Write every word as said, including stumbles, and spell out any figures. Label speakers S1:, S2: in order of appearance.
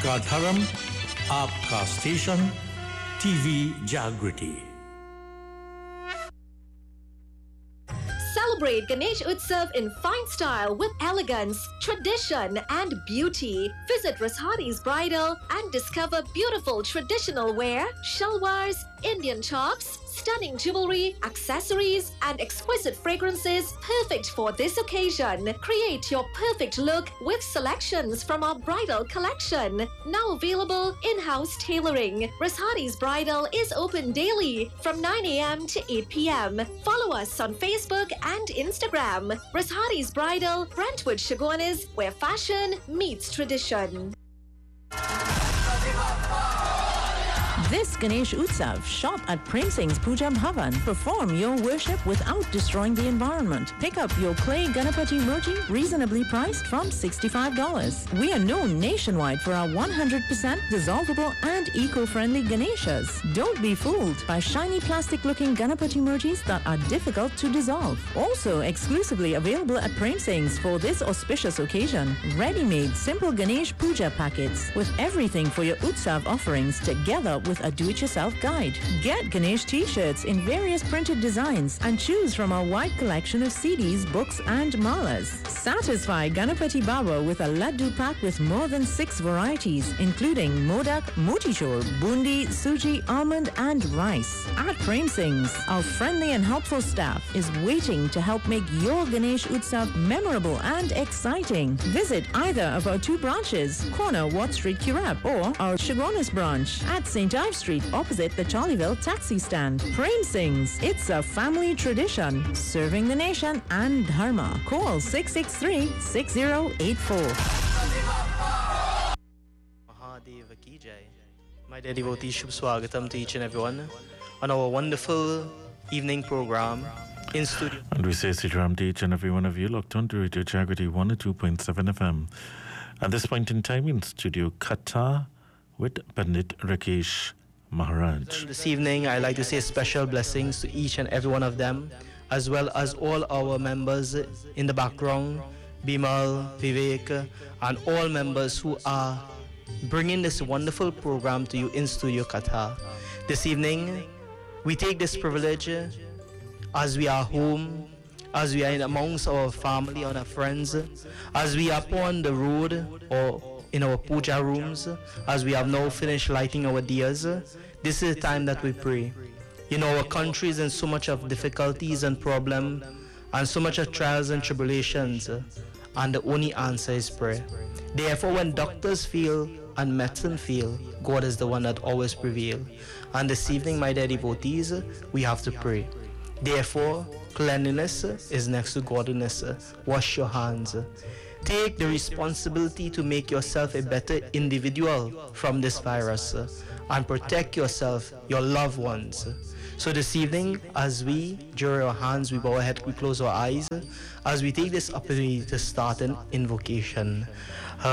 S1: आपका धर्म आपका स्टेशन टीवी जागृति.
S2: Celebrate Ganesh Utsav in fine style with elegance, tradition and beauty. Visit Rashadi's Bridal and discover beautiful traditional wear, shalwars, Indian tops, stunning jewelry, accessories and exquisite fragrances perfect for this occasion. Create your perfect look with selections from our bridal collection. Now available in-house tailoring. Rashadi's Bridal is open daily from nine a.m. to eight p.m. Follow us on Facebook and Instagram. Rashadi's Bridal, Brentwood Chaguanas, where fashion meets tradition.
S3: This Ganesh Utsav, shop at Prem Singh's Puja Bhavan. Perform your worship without destroying the environment. Pick up your clay Ganapati Murti, reasonably priced from sixty-five dollars. We are known nationwide for our one hundred percent dissolvable and eco-friendly Ganeshas. Don't be fooled by shiny plastic-looking Ganapati Murtis that are difficult to dissolve. Also exclusively available at Prem Singh's for this auspicious occasion. Ready-made simple Ganesh Puja packets with everything for your Utsav offerings together with a do-it-yourself guide. Get Ganesh t-shirts in various printed designs and choose from our wide collection of C Ds, books and malas. Satisfy Ganapati Baba with a laddu pack with more than six varieties including modak, motichur, bundi, suji, almond and rice. At Prem Singh's, our friendly and helpful staff is waiting to help make your Ganesh Utsav memorable and exciting. Visit either of our two branches, corner Watt Street, Kirab, or our Chagonas branch at Saint Ives Street opposite the Charleville taxi stand. Prem Singh's, it's a family tradition, serving the nation and dharma. Call six six three, six zero eight four.
S4: Mahadeva ki jai. My dear devotees, Shubh Swagatam to each and everyone on our wonderful evening program in studio.
S5: And we say Sitaram to each and every one of you locked on to Radio Jagriti one oh two point seven F M. At this point in time in Studio Katha with Pandit Rakesh Maharaj.
S4: So this evening, I'd like to say special blessings to each and every one of them, as well as all our members in the background, Bimal, Vivek, and all members who are bringing this wonderful program to you in Studio Katha. This evening, we take this privilege as we are home, as we are in amongst our family and our friends, as we are upon the road or in our puja rooms, as we have now finished lighting our diyas. This is the time that we pray. You know, our country is in so much of difficulties and problem and so much of trials and tribulations, and the only answer is prayer. Therefore, when doctors fail and medicine fail, God is the one that always prevails. And this evening, my dear devotees, we have to pray. Therefore, cleanliness is next to godliness. Wash your hands. Take the responsibility to make yourself a better individual from this virus and protect yourself, your loved ones. So this evening, as we join our hands, we bow our head, we close our eyes, as we take this opportunity to start an invocation.